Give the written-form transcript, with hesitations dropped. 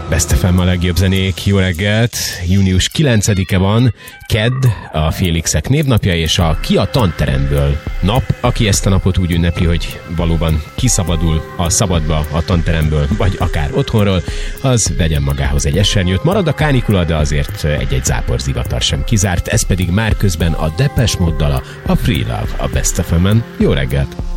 Best FM a legjobb zenék, jó reggelt! Június 9-e van, kedd, a Félixek névnapja, és a Ki a tanteremből nap. Aki ezt a napot úgy ünnepli, hogy valóban kiszabadul a szabadba a tanteremből, vagy akár otthonról, az vegyen magához egy esernyőt. Marad a kánikula, de azért egy-egy záporzivatar sem kizárt, ez pedig már közben a Depeche Mode dala, a Free Love a Best FM-en. Jó reggelt!